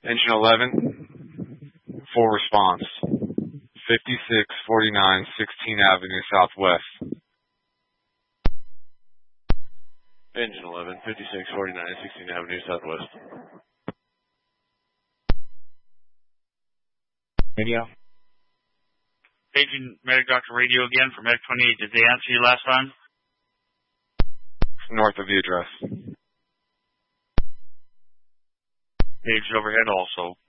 Engine 11, full response. 5649 16th Avenue Southwest. Engine 11, 5649 16th Avenue Southwest. Radio. Agent Medic Dr. Radio again from Medic 28. Did they answer you last time? North of the address. Page overhead also.